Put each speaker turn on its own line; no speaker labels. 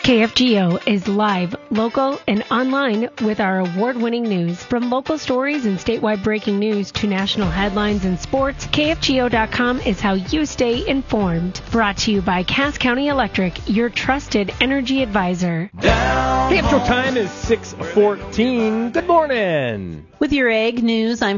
KFGO is live, local, and online with our award-winning news. From local stories and statewide breaking news to national headlines and sports, KFGO.com is how you stay informed. Brought to you by Cass County Electric, your trusted energy advisor.
The actual time is 6:14. Good morning.
With your Ag News, I'm